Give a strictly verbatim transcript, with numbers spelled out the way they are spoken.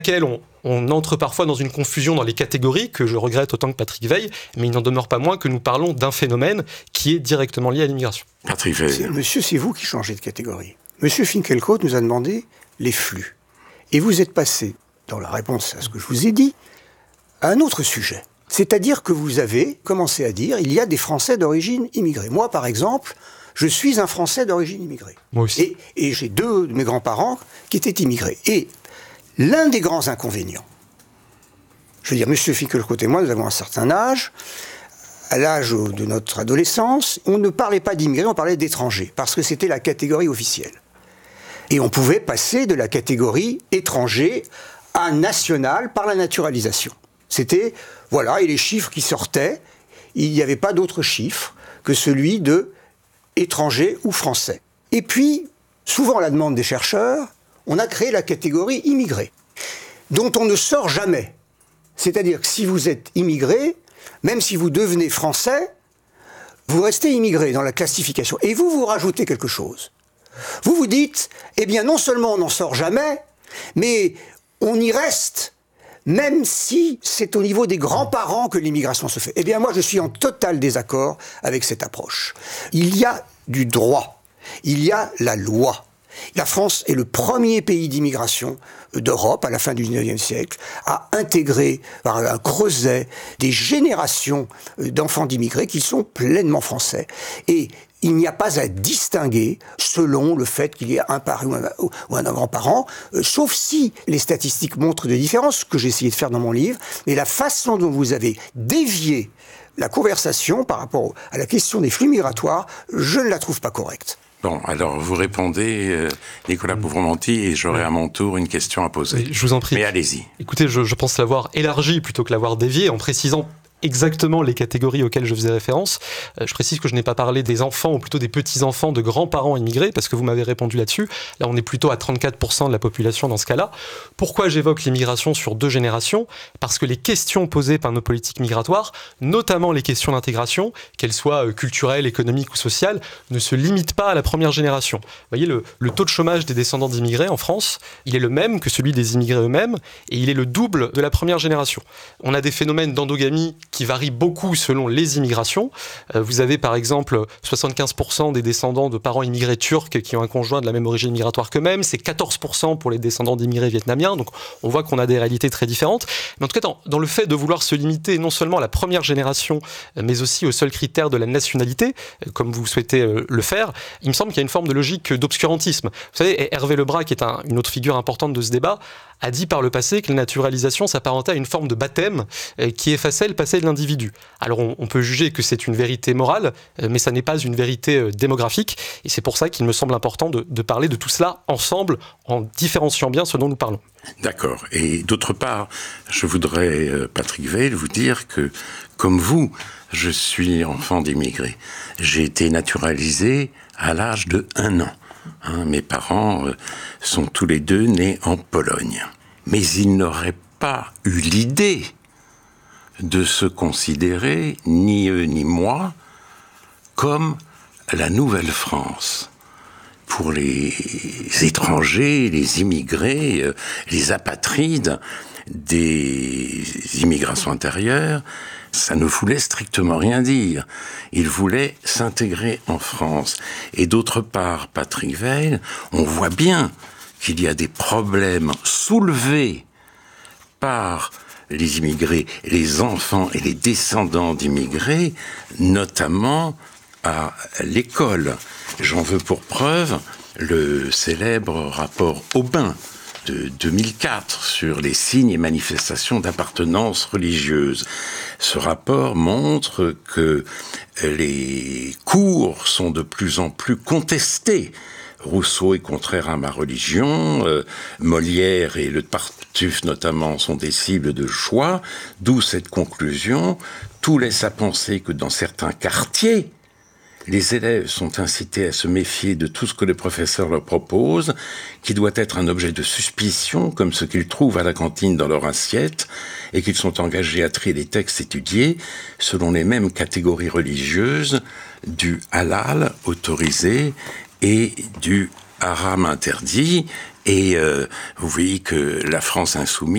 laquelle on, on entre parfois dans une confusion dans les catégories, que je regrette autant que Patrick Weil, mais il n'en demeure pas moins que nous parlons d'un phénomène qui est directement lié à l'immigration. Patrick Weil. C'est, monsieur, c'est vous qui changez de catégorie. Monsieur Finkielkraut nous a demandé les flux. Et vous êtes passé, dans la réponse à ce que je vous ai dit, à un autre sujet. C'est-à-dire que vous avez commencé à dire il y a des Français d'origine immigrée. Moi, par exemple, je suis un Français d'origine immigrée. Moi aussi. Et, et j'ai deux de mes grands-parents qui étaient immigrés. Et l'un des grands inconvénients, je veux dire, monsieur Finkielkraut et moi, nous avons un certain âge. À l'âge de notre adolescence, on ne parlait pas d'immigrés, on parlait d'étrangers, parce que c'était la catégorie officielle. Et on pouvait passer de la catégorie étranger à national par la naturalisation. C'était, voilà, et les chiffres qui sortaient, il n'y avait pas d'autre chiffre que celui de étranger ou français. Et puis, souvent à la demande des chercheurs, on a créé la catégorie immigré, dont on ne sort jamais. C'est-à-dire que si vous êtes immigré, même si vous devenez français, vous restez immigré dans la classification. Et vous, vous rajoutez quelque chose. Vous vous dites, eh bien non seulement on n'en sort jamais, mais on y reste, même si c'est au niveau des grands-parents que l'immigration se fait. Eh bien moi, je suis en total désaccord avec cette approche. Il y a du droit, il y a la loi. La France est le premier pays d'immigration d'Europe à la fin du dix-neuvième siècle à intégrer par un creuset des générations d'enfants d'immigrés qui sont pleinement français. Et il n'y a pas à distinguer selon le fait qu'il y ait un parent ou un grand-parent, euh, sauf si les statistiques montrent des différences, ce que j'ai essayé de faire dans mon livre. Mais la façon dont vous avez dévié la conversation par rapport à la question des flux migratoires, je ne la trouve pas correcte. Bon, alors vous répondez, euh, Nicolas Pouvremonty, et j'aurai à mon tour une question à poser. Oui, je vous en prie. Mais allez-y. Écoutez, je, je pense l'avoir élargi plutôt que l'avoir dévié, en précisant exactement les catégories auxquelles je faisais référence. Euh, je précise que je n'ai pas parlé des enfants, ou plutôt des petits-enfants de grands-parents immigrés, parce que vous m'avez répondu là-dessus. Là, on est plutôt à trente-quatre pour cent de la population dans ce cas-là. Pourquoi j'évoque l'immigration sur deux générations ? Parce que les questions posées par nos politiques migratoires, notamment les questions d'intégration, qu'elles soient euh, culturelles, économiques ou sociales, ne se limitent pas à la première génération. Vous voyez, le, le taux de chômage des descendants d'immigrés en France, il est le même que celui des immigrés eux-mêmes, et il est le double de la première génération. On a des phénomènes d'endogamie qui varient beaucoup selon les immigrations. Euh, vous avez par exemple soixante-quinze pour cent des descendants de parents immigrés turcs qui ont un conjoint de la même origine migratoire qu'eux-mêmes, c'est quatorze pour cent pour les descendants d'immigrés vietnamiens, donc on voit qu'on a des réalités très différentes. Mais en tout cas, dans, dans le fait de vouloir se limiter non seulement à la première génération, mais aussi au seul critère de la nationalité, comme vous souhaitez euh, le faire, il me semble qu'il y a une forme de logique d'obscurantisme. Vous savez, Hervé Lebras, qui est un, une autre figure importante de ce débat, a dit par le passé que la naturalisation s'apparentait à une forme de baptême euh, qui effaçait le passé de l'individu. Alors on, on peut juger que c'est une vérité morale, euh, mais ça n'est pas une vérité euh, démographique, et c'est pour ça qu'il me semble important de, de parler de tout cela ensemble, en différenciant bien ce dont nous parlons. D'accord. Et d'autre part, je voudrais, euh, Patrick Weil, vous dire que, comme vous, je suis enfant d'immigrés. J'ai été naturalisé à l'âge de un an. Hein, mes parents euh, sont tous les deux nés en Pologne. Mais ils n'auraient pas eu l'idée de se considérer, ni eux ni moi, comme la Nouvelle-France. Pour les étrangers, les immigrés, euh, les apatrides des immigrations intérieures, ça ne voulait strictement rien dire. Ils voulaient s'intégrer en France. Et d'autre part, Patrick Weil, on voit bien qu'il y a des problèmes soulevés par les immigrés, les enfants et les descendants d'immigrés, notamment à l'école. J'en veux pour preuve le célèbre rapport Aubin de deux mille quatre sur les signes et manifestations d'appartenance religieuse. Ce rapport montre que les cours sont de plus en plus contestés. Rousseau est contraire à ma religion, euh, Molière et le Tartuffe notamment sont des cibles de choix, d'où cette conclusion. Tout laisse à penser que dans certains quartiers, les élèves sont incités à se méfier de tout ce que le professeur leur propose, qui doit être un objet de suspicion, comme ce qu'ils trouvent à la cantine dans leur assiette, et qu'ils sont engagés à trier les textes étudiés selon les mêmes catégories religieuses du halal autorisé et du haram interdit. Et euh, vous voyez que la France insoumise